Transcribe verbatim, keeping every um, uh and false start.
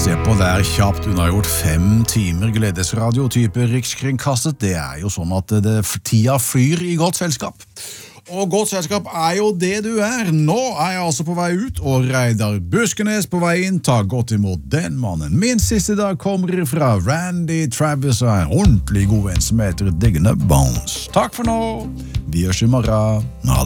Se på der kjapt unnagjort fem timer gledesradiotype rikskringkastet. Det er jo sånn at det, tida flyr i godt selskap. Og godt selskap er jo det du er. Nå er jeg altså på vei ut, og Reidar Buskenes på vei inn. Ta godt imot den mannen. Min siste dag kommer fra Randy Travis og en ordentlig god en som heter Digging Up Bones. Takk for nå. Vi høres i morgen. Ha det.